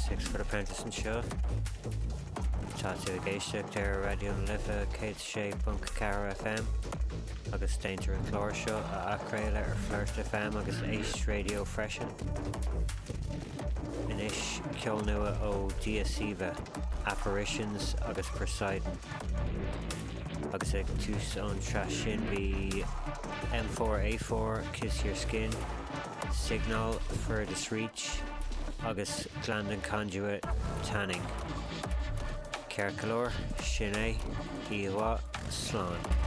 6 for apprentice and show. Táú géisteach ar radioún lifa cé.4 FM agus Daintear an Clár seo a acréile ar Flirt FM agus Ace Radio Freisin. Inis ceol nua ó Dia Siva, Apparitions agus Poseidon. Agus ag tús ón tras sin bhí M4A4, Kiss Your Skin, Signal, Furthest Reach agus Glendon Conduit, Tanning. Cercalor, Sin é, Iwa, Slán.